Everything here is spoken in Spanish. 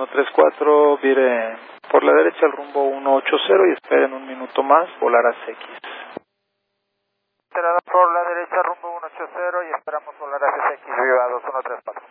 134, vire por la derecha al rumbo 180 y esperen un minuto más, volar a CX. Por la derecha rumbo 180 y esperamos volar a CX, viva 2134.